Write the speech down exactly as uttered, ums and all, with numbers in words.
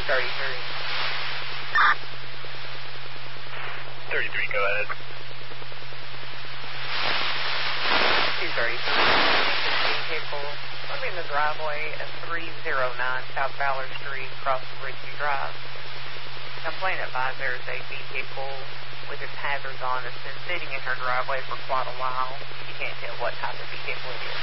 thirty-three. thirty-three, go ahead. two thirty-three. Vehicle. I'm in the driveway at three oh nine South Ballard Street, across from Ridgeview Drive. Complaint advised there is a vehicle with its hazards on. It's been sitting in her driveway for quite a while. She can't tell what type of vehicle it is.